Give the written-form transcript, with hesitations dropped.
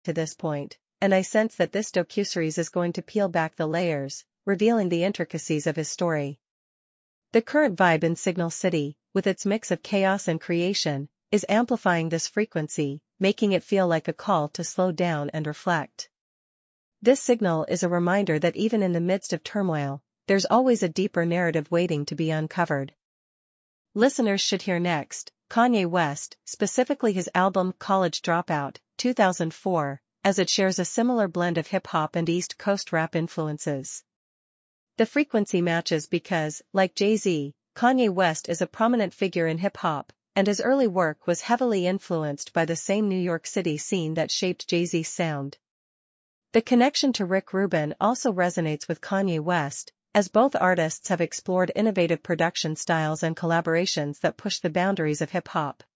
to this point, and I sense that this docuseries is going to peel back the layers, revealing the intricacies of his story. The current vibe in Signal City, with its mix of chaos and creation, is amplifying this frequency, making it feel like a call to slow down and reflect. This signal is a reminder that even in the midst of turmoil, there's always a deeper narrative waiting to be uncovered. Listeners should hear next, Kanye West, specifically his album College Dropout, 2004, as it shares a similar blend of hip-hop and East Coast rap influences. The frequency matches because, like Jay-Z, Kanye West is a prominent figure in hip-hop, and his early work was heavily influenced by the same New York City scene that shaped Jay-Z's sound. The connection to Rick Rubin also resonates with Kanye West, as both artists have explored innovative production styles and collaborations that push the boundaries of hip-hop.